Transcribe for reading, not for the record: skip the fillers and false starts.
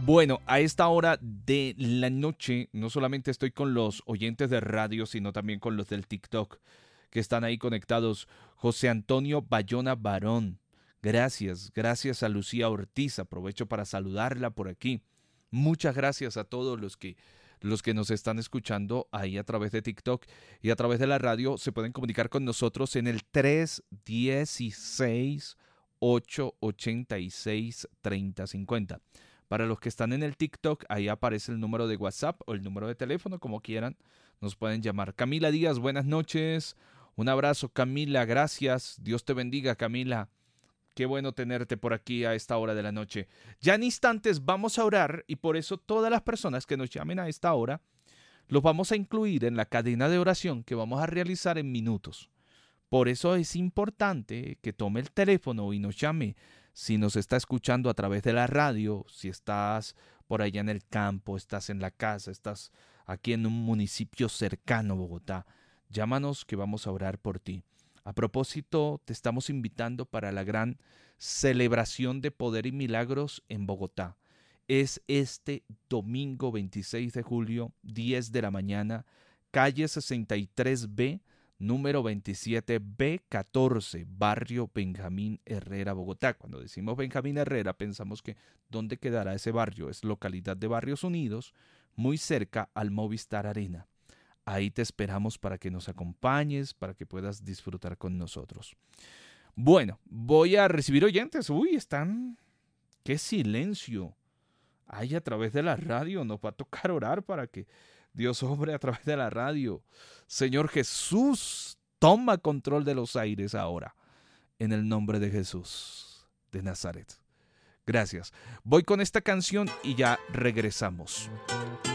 Bueno, a esta hora de la noche no solamente estoy con los oyentes de radio, sino también con los del TikTok que están ahí conectados. José Antonio Bayona Barón, gracias a Lucía Ortiz, aprovecho para saludarla por aquí. Muchas gracias a todos los que nos están escuchando ahí a través de TikTok y a través de la radio. Se pueden comunicar con nosotros en el 316-886-3050. Para los que están en el TikTok, ahí aparece el número de WhatsApp o el número de teléfono, como quieran, nos pueden llamar. Camila Díaz, buenas noches. Un abrazo, Camila, gracias. Dios te bendiga, Camila. Qué bueno tenerte por aquí a esta hora de la noche. Ya en instantes vamos a orar y por eso todas las personas que nos llamen a esta hora, los vamos a incluir en la cadena de oración que vamos a realizar en minutos. Por eso es importante que tome el teléfono y nos llame. Si nos está escuchando a través de la radio, si estás por allá en el campo, estás en la casa, estás aquí en un municipio cercano a Bogotá, llámanos que vamos a orar por ti. A propósito, te estamos invitando para la gran celebración de poder y milagros en Bogotá. Es este domingo 26 de julio, 10 de la mañana, calle 63B, número 27B14, barrio Benjamín Herrera, Bogotá. Cuando decimos Benjamín Herrera, pensamos que ¿dónde quedará ese barrio? Es localidad de Barrios Unidos, muy cerca al Movistar Arena. Ahí te esperamos para que nos acompañes, para que puedas disfrutar con nosotros. Bueno, voy a recibir oyentes. Uy, están... ¡Qué silencio! Ay, a través de la radio nos va a tocar orar para que Dios obre a través de la radio. Señor Jesús, toma control de los aires ahora. En el nombre de Jesús de Nazaret. Gracias. Voy con esta canción y ya regresamos.